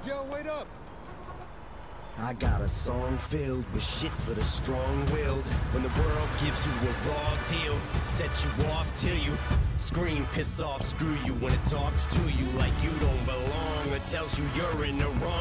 Yo, wait up! I got a song filled with shit for the strong-willed. When the world gives you a raw deal, set you off till you scream, piss off, screw you. When it talks to you like you don't belong, or tells you you're in the wrong.